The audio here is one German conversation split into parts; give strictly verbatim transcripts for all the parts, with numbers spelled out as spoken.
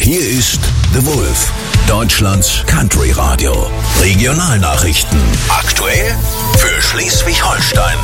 Hier ist The Wolf, Deutschlands Country Radio. Regionalnachrichten. Aktuell für Schleswig-Holstein.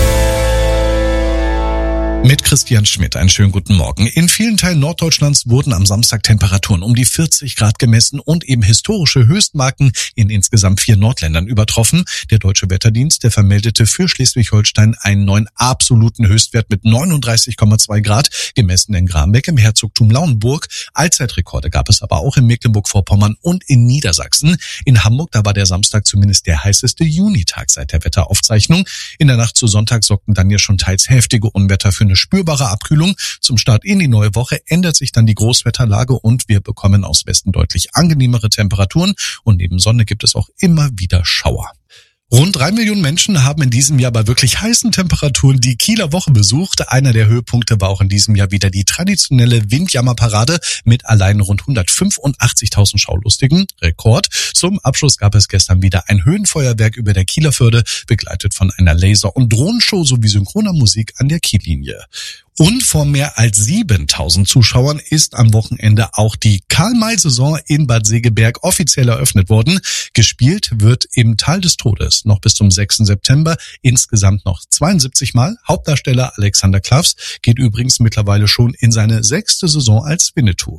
Mit Christian Schmidt, einen schönen guten Morgen. In vielen Teilen Norddeutschlands wurden am Samstag Temperaturen um die vierzig Grad gemessen und eben historische Höchstmarken in insgesamt vier Nordländern übertroffen. Der Deutsche Wetterdienst, der vermeldete für Schleswig-Holstein einen neuen absoluten Höchstwert mit neununddreißig Komma zwei Grad, gemessen in Grambeck im Herzogtum Lauenburg. Allzeitrekorde gab es aber auch in Mecklenburg-Vorpommern und in Niedersachsen. In Hamburg, da war der Samstag zumindest der heißeste Junitag seit der Wetteraufzeichnung. In der Nacht zu Sonntag sorgten dann ja schon teils heftige Unwetter für eine spürbare Abkühlung. Zum Start in die neue Woche ändert sich dann die Großwetterlage und wir bekommen aus Westen deutlich angenehmere Temperaturen und neben Sonne gibt es auch immer wieder Schauer. Rund drei Millionen Menschen haben in diesem Jahr bei wirklich heißen Temperaturen die Kieler Woche besucht. Einer der Höhepunkte war auch in diesem Jahr wieder die traditionelle Windjammerparade mit allein rund hundertfünfundachtzigtausend Schaulustigen. Rekord. Zum Abschluss gab es gestern wieder ein Höhenfeuerwerk über der Kieler Förde, begleitet von einer Laser- und Drohnenshow sowie synchroner Musik an der Kiellinie. Und vor mehr als siebentausend Zuschauern ist am Wochenende auch die Karl-May-Saison in Bad Segeberg offiziell eröffnet worden. Gespielt wird im Tal des Todes noch bis zum sechsten September. Insgesamt noch zweiundsiebzig Mal. Hauptdarsteller Alexander Klavs geht übrigens mittlerweile schon in seine sechste Saison als Winnetou.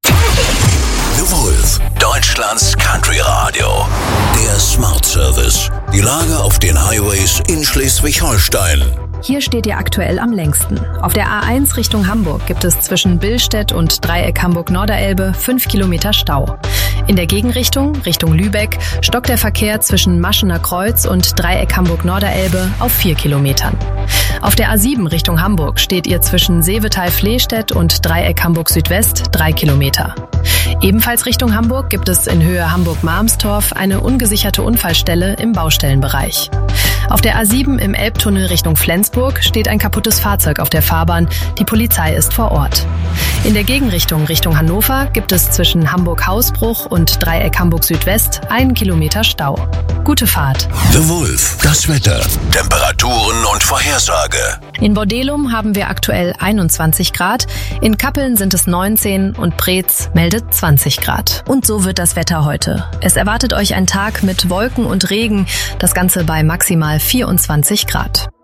The Wolf, Deutschlands Country Radio. Der Smart Service. Die Lage auf den Highways in Schleswig-Holstein. Hier steht ihr aktuell am längsten. Auf der A eins Richtung Hamburg gibt es zwischen Billstedt und Dreieck Hamburg-Norderelbe fünf Kilometer Stau. In der Gegenrichtung, Richtung Lübeck, stockt der Verkehr zwischen Maschener Kreuz und Dreieck Hamburg-Norderelbe auf vier Kilometern. Auf der A sieben Richtung Hamburg steht ihr zwischen Seevetal-Flehstedt und Dreieck Hamburg-Südwest drei Kilometer. Ebenfalls Richtung Hamburg gibt es in Höhe Hamburg-Marmstorf eine ungesicherte Unfallstelle im Baustellenbereich. Auf der A sieben im Elbtunnel Richtung Flensburg steht ein kaputtes Fahrzeug auf der Fahrbahn. Die Polizei ist vor Ort. In der Gegenrichtung Richtung Hannover gibt es zwischen Hamburg-Hausbruch und Dreieck Hamburg-Südwest einen Kilometer Stau. Gute Fahrt. The Wolf, das Wetter, Temperaturen und Vorhersage. In Bordelum haben wir aktuell einundzwanzig Grad, in Kappeln sind es neunzehn und Preetz meldet zwanzig Grad. Und so wird das Wetter heute. Es erwartet euch ein Tag mit Wolken und Regen, das Ganze bei maximal vierundzwanzig Grad.